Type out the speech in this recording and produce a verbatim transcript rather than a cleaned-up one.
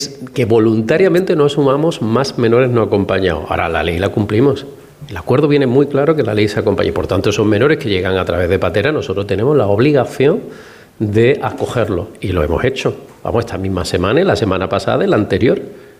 que voluntariamente no asumamos más menores no acompañados. Ahora, la ley la cumplimos. El acuerdo viene muy claro que la ley se acompaña. Y por tanto, esos menores que llegan a través de patera, nosotros tenemos la obligación de acogerlos. Y lo hemos hecho. Vamos, esta misma semana, y la semana pasada y la anterior.